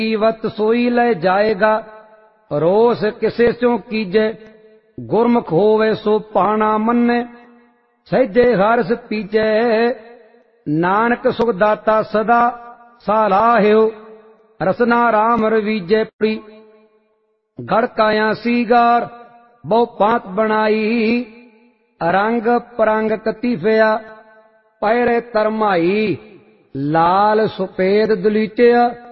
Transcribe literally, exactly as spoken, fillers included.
वत सोई ले जाएगा, रोस किसे स्यों कीजे, गुरमुख होवे सो पाना मन्ने, सहजे हर्ष पीजे, नानक सुख दाता सदा सालाहियो, रसना राम रवीजे पड़ी। गड़काया सीगार बहु पात बनाई, रंग परंग कतीफिया, पैरे तरमाई, लाल सुपेद दलीचिया,